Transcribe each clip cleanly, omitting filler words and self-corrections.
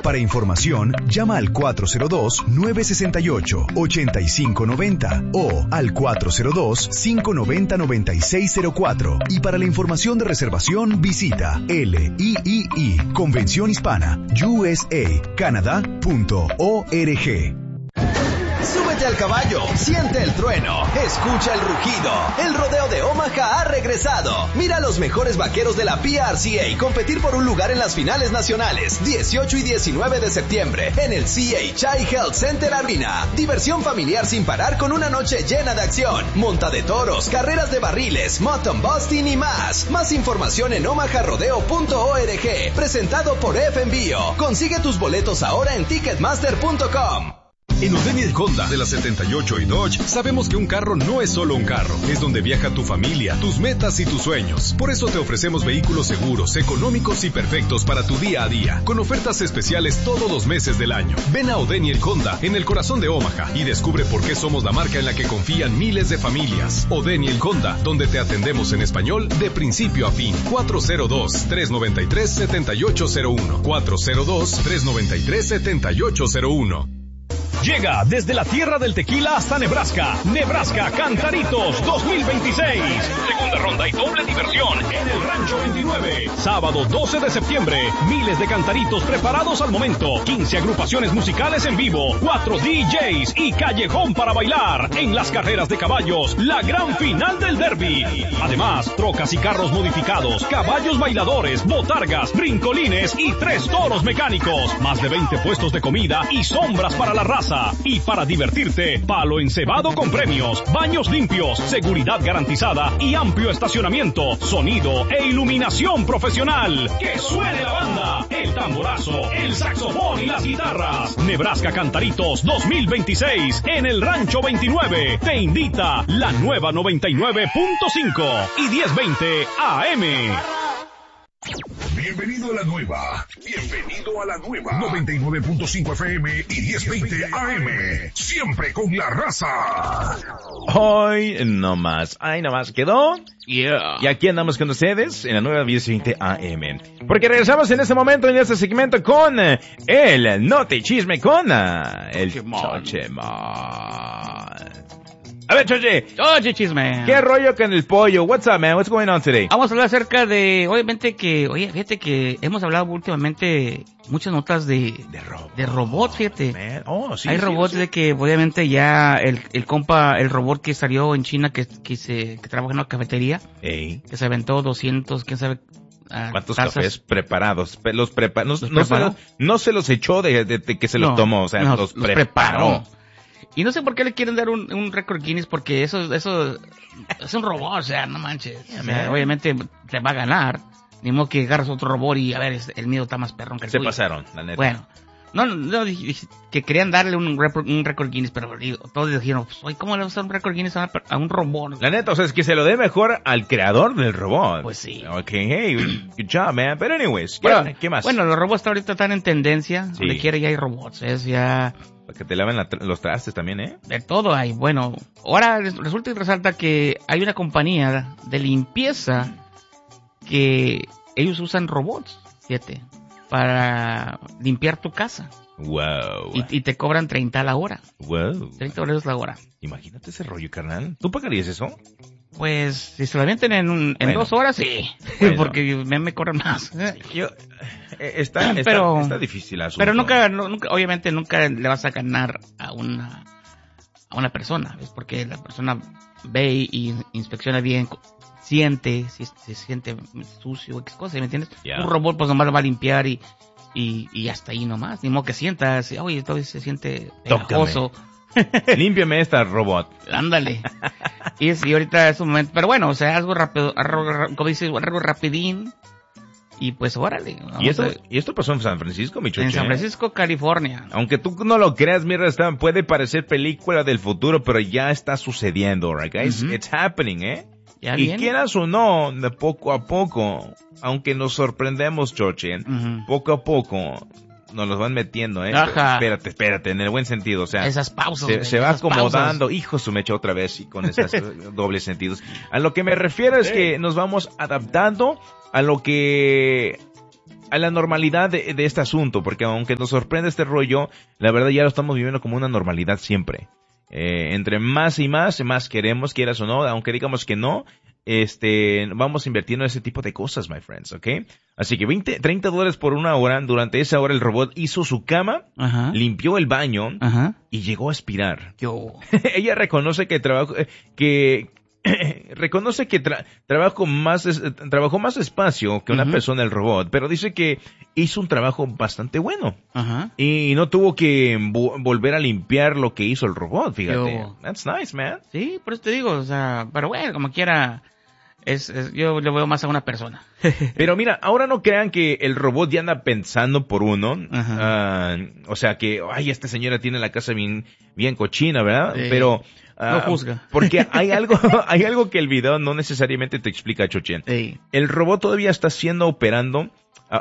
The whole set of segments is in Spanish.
Para información, llama al 402-968-8590 o al 402-590-9604. Y para la información de reservación, visita LIII, Convención Hispana, USA, Canadá.org. Súbete al caballo, siente el trueno, escucha el rugido. El rodeo de Omaha ha regresado. Mira a los mejores vaqueros de la PRCA competir por un lugar en las finales nacionales, 18 y 19 de septiembre, en el CHI Health Center Arena. Diversión familiar sin parar con una noche llena de acción, monta de toros, carreras de barriles, mutton busting y más. Más información en omaharodeo.org. Presentado por FMBio. Consigue tus boletos ahora en ticketmaster.com. En O'Daniel Honda de la 78 y Dodge sabemos que un carro no es solo un carro, es donde viaja tu familia, tus metas y tus sueños. Por eso te ofrecemos vehículos seguros, económicos y perfectos para tu día a día, con ofertas especiales todos los meses del año. Ven a O'Daniel Honda en el corazón de Omaha y descubre por qué somos la marca en la que confían miles de familias. O'Daniel Honda, donde te atendemos en español de principio a fin. 402-393-7801. 402-393-7801. Llega desde la tierra del tequila hasta Nebraska. Nebraska Cantaritos 2026. Segunda ronda y doble diversión en el Rancho 29. Sábado 12 de septiembre. Miles de cantaritos preparados al momento. 15 agrupaciones musicales en vivo. 4 DJs y callejón para bailar. En las carreras de caballos, la gran final del derby. Además, trocas y carros modificados, caballos bailadores, botargas, brincolines y 3 toros mecánicos. Más de 20 puestos de comida y sombras para la raza. Y para divertirte, palo encebado con premios, baños limpios, seguridad garantizada y amplio estacionamiento, sonido e iluminación profesional. ¡Que suene la banda, el tamborazo, el saxofón y las guitarras! Nebraska Cantaritos 2026 en el Rancho 29. Te invita la nueva 99.5 y 1020 AM. Bienvenido a la nueva. Bienvenido a la nueva. 99.5 FM y 1020 AM. Siempre con la raza. Hoy no más. Ay, no más. ¿Quedó? Yeah. Y aquí andamos con ustedes en la nueva 1020 AM. Porque regresamos en este momento, en este segmento, con el Noti Chisme con el Chochemon. A ver, Choche. Oye, chisme. ¿Qué rollo con el pollo? What's up, man? What's going on today? Vamos a hablar acerca de, obviamente que, oye, fíjate que hemos hablado últimamente muchas notas de robots, fíjate. Man. Oh, sí. Hay robots de que, obviamente, ya el robot que salió en China que trabaja en una cafetería. Ey. Que se aventó 200, quién sabe. ¿Cuántos tazas cafés preparados? No se los echó de que se los tomó, o sea, los preparó. Y no sé por qué le quieren dar un récord Guinness, porque eso es un robot, o sea, no manches. O sea, obviamente te va a ganar. Ni modo que agarras otro robot y, a ver, el mío está más perrón que el tuyo. Se pasaron, la neta. Bueno, no, que querían darle un récord Guinness, pero todos dijeron, pues, oye, ¿cómo le vas a dar un récord Guinness a un robot? La neta, o sea, es que se lo dé mejor al creador del robot. Pues sí. Ok, hey, good job, man. But anyways, ¿qué más? Bueno, los robots ahorita están en tendencia. Sí. Donde quiera ya hay robots, es ya... Para que te laven los trastes también, ¿eh? De todo hay. Bueno, ahora resulta y resalta que hay una compañía de limpieza que ellos usan robots, fíjate, para limpiar tu casa. Wow. Y te cobran 30 a la hora. Wow. $30 la hora. Imagínate ese rollo, carnal. ¿Tú pagarías eso? Pues, si se lo avienten en 2 horas, sí. Bueno. Porque me corren más. Está difícil el asunto. Pero nunca, obviamente nunca le vas a ganar a una persona, ¿ves? Porque la persona ve y inspecciona bien, siente, si se siente sucio, qué cosa, ¿me entiendes? Yeah. Un robot pues nomás lo va a limpiar y hasta ahí nomás. Ni modo que sientas, oye, todo se siente pegajoso. Límpiame esta robot. Ándale. Y ahorita es un momento, pero bueno, o sea, algo rápido, como dices, algo rapidín. Y pues órale. ¿Y esto pasó en San Francisco, mi choche? En San Francisco, California. Aunque tú no lo creas, mira, puede parecer película del futuro, pero ya está sucediendo, right guys? Uh-huh. It's happening, ¿eh? Ya y viene. quieras o no, de poco a poco, aunque nos sorprendemos, choche, uh-huh, poco a poco nos los van metiendo, ¿eh? Ajá. Espérate, en el buen sentido, o sea. Esas pausas. Se va acomodando, hijo su mecha otra vez, y con esos dobles sentidos. A lo que me refiero es que nos vamos adaptando a lo que a la normalidad de este asunto, porque aunque nos sorprende este rollo, la verdad ya lo estamos viviendo como una normalidad siempre. Entre más y más queremos, quieras o no, aunque digamos que no, vamos invirtiendo en ese tipo de cosas, my friends, ¿ok? Así que $30 por una hora. Durante esa hora el robot hizo su cama, limpió el baño y llegó a aspirar. Ella reconoce que trabajó más espacio que una persona el robot, pero dice que hizo un trabajo bastante bueno. Y no tuvo que volver a limpiar lo que hizo el robot, fíjate. That's nice, man. Sí, por eso te digo, o sea, pero bueno, como quiera, yo lo veo más a una persona. Pero mira, ahora no crean que el robot ya anda pensando por uno. O sea que, ay, esta señora tiene la casa bien cochina, ¿verdad? Sí. Pero no juzga. Porque hay algo que el video no necesariamente te explica, Chochen. Sí. El robot todavía está siendo operado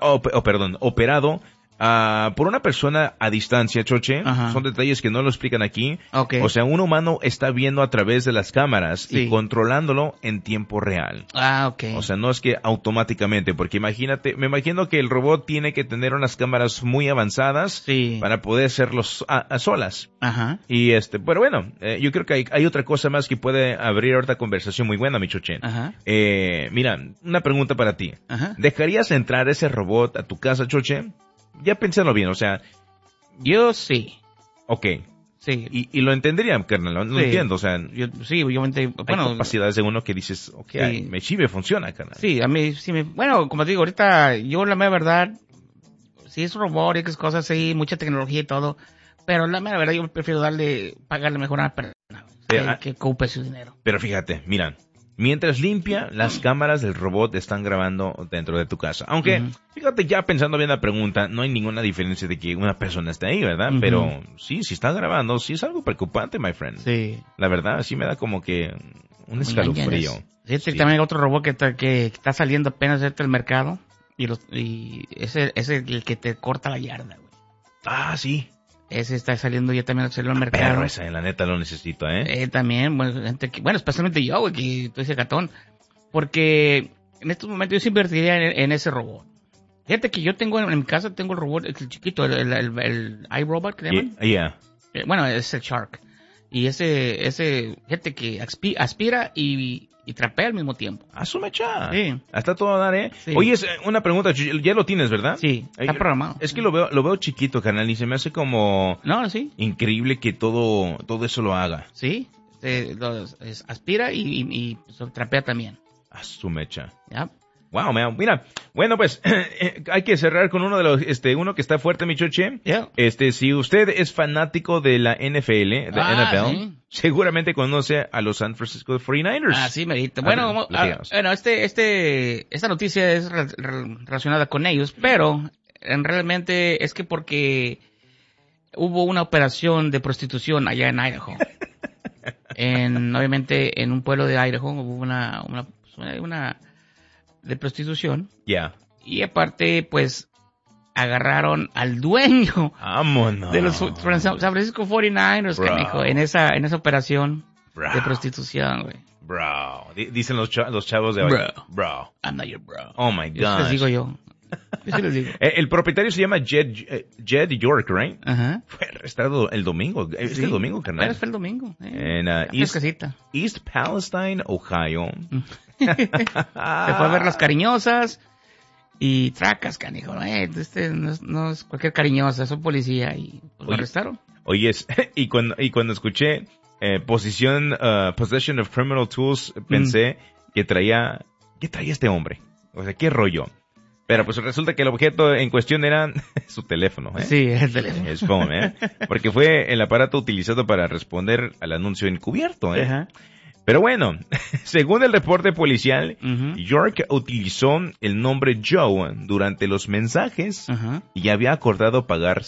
por una persona a distancia, Choche. Son detalles que no lo explican aquí. Okay. O sea, un humano está viendo a través de las cámaras y controlándolo en tiempo real. Okay. O sea, no es que automáticamente, porque me imagino que el robot tiene que tener unas cámaras muy avanzadas para poder hacerlo a solas. Y pero bueno, yo creo que hay otra cosa más que puede abrir ahorita conversación muy buena, mi Chochen. Mira, una pregunta para ti. ¿Dejarías entrar ese robot a tu casa, Choche? Ya pensélo bien, o sea... Yo sí. Ok. Sí. Y lo entendería, carnal, lo entiendo, o sea... Sí, obviamente... Bueno, hay capacidades de uno que dices, ok, me chive, funciona, carnal. Sí, a mí sí Bueno, como te digo, ahorita, yo la mera verdad, sí es robóticas, cosas así, mucha tecnología y todo, pero la mera verdad yo prefiero pagarle mejor a una persona que ocupe su dinero. Pero fíjate, mira... Mientras limpia, las cámaras del robot están grabando dentro de tu casa. Aunque, fíjate, ya pensando bien la pregunta, no hay ninguna diferencia de que una persona esté ahí, ¿verdad? Pero sí, si está grabando, sí es algo preocupante, my friend. Sí. La verdad, sí me da como que un escalofrío. Sí. También hay otro robot que está saliendo apenas del mercado y ese es el que te corta la yarda, güey. Ah, sí. Ese está saliendo ya también al mercado. Pero esa, en la neta lo necesito, también, bueno, especialmente yo, güey, que estoy ese gatón. Porque en estos momentos yo sí invertiría en ese robot. Fíjate que yo tengo en mi casa, tengo el robot, el chiquito, el iRobot, que le llaman. Yeah. Bueno, es el Shark. Y ese, fíjate que aspira y trapea al mismo tiempo. A su mecha. Sí. Hasta todo a dar, Sí. Oye, una pregunta, ya lo tienes, ¿verdad? Sí, está programado. Es que lo veo chiquito, carnal, y se me hace como... No, sí. Increíble que todo eso lo haga. Sí, aspira y trapea también. A su mecha. Ya. Wow, man. Mira, bueno, pues hay que cerrar con uno de los, uno que está fuerte, mi choche. Yeah. Si usted es fanático de la NFL, NFL, seguramente conoce a los San Francisco 49ers. Ah, sí, merito. Bueno, esta noticia es relacionada con ellos, pero realmente es que porque hubo una operación de prostitución allá en Idaho. Obviamente en un pueblo de Idaho hubo una de prostitución. Ya. Y aparte, pues, agarraron al dueño de los San Francisco 49ers, canijo, en esa operación de prostitución, güey. Bro. Dicen los chavos de hoy. Bro. I'm not your bro. Oh my God. Eso les digo yo. Eso les digo. El propietario se llama Jed York, right? Ajá. Fue arrestado el domingo. Este domingo, carnal. Fue el domingo. En East Palestine, Ohio. Se fue a ver las cariñosas y tracas, canijo. No es cualquier cariñosa, es un policía y pues, lo arrestaron. Oye, y cuando escuché Possession of Criminal Tools, pensé ¿qué traía este hombre? O sea, ¿qué rollo? Pero pues resulta que el objeto en cuestión era su teléfono, Sí, el teléfono. Es phone, Porque fue el aparato utilizado para responder al anuncio encubierto, Ajá. Pero bueno, según el reporte policial, York utilizó el nombre Joe durante los mensajes y había acordado pagar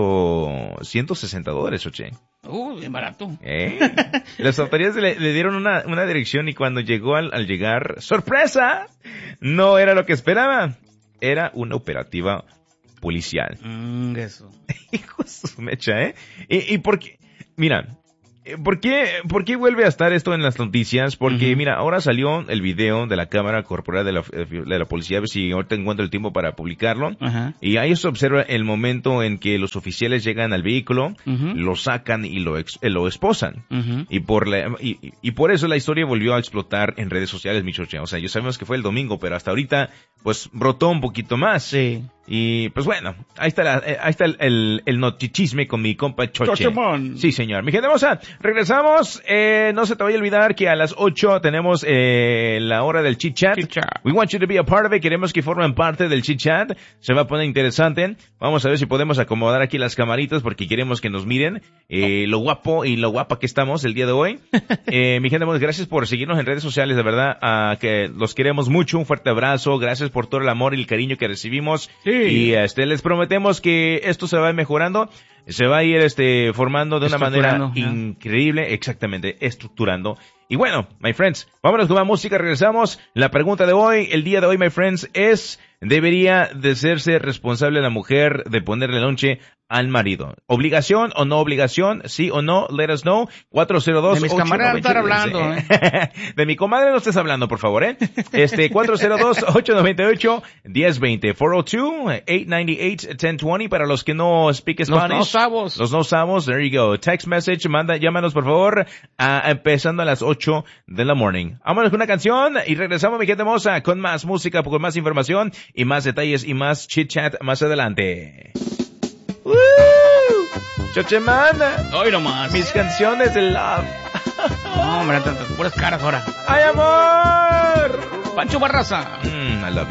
$160, oche. Bien barato. Las autoridades le dieron una dirección y cuando llegó al llegar, ¡sorpresa! No era lo que esperaba. Era una operativa policial. Eso. Hijo de su mecha, Y porque, mira, ¿Por qué vuelve a estar esto en las noticias? Porque, mira, ahora salió el video de la cámara corporal de la policía, a ver si ahorita encuentro el tiempo para publicarlo. Y ahí se observa el momento en que los oficiales llegan al vehículo, lo sacan y lo esposan. Y por eso la historia volvió a explotar en redes sociales, mi choche. O sea, ya sabemos que fue el domingo, pero hasta ahorita, pues, brotó un poquito más. Sí. Y pues bueno, ahí está el notichisme con mi compa Choche. Chochemón. Sí, señor. Mi gente hermosa, regresamos. No se te vaya a olvidar que a las 8 tenemos la hora del chit chat. We want you to be a part of it. Queremos que formen parte del chit chat. Se va a poner interesante. Vamos a ver si podemos acomodar aquí las camaritas porque queremos que nos miren lo guapo y lo guapa que estamos el día de hoy. Mi gente hermosa, gracias por seguirnos en redes sociales, de verdad, que los queremos mucho. Un fuerte abrazo. Gracias por todo el amor y el cariño que recibimos. Sí. Y les prometemos que esto se va mejorando, se va a ir formando de una manera increíble, exactamente, estructurando. Y bueno, my friends, vámonos con la música, regresamos. La pregunta de hoy, el día de hoy, my friends, es: ¿debería de serse responsable la mujer de ponerle lonche al marido? ¿Obligación o no obligación? ¿Sí o no? Let us know. 402 De mis camaradas estar hablando, De mi comadre no estés hablando, por favor, 402-898-1020. 402-898-1020 para los que no speak Spanish. Los no sabos. There you go. Text message, llámanos, por favor, empezando a las 8 de la morning. Vámonos con una canción y regresamos, mi gente hermosa, con más música, con más información y más detalles y más chit chat más adelante. Chochemana. Hoy nomás. Mis canciones de love. No, hombre, tantas puras caras ahora. ¡Ay, amor! Pancho Barraza. I love you.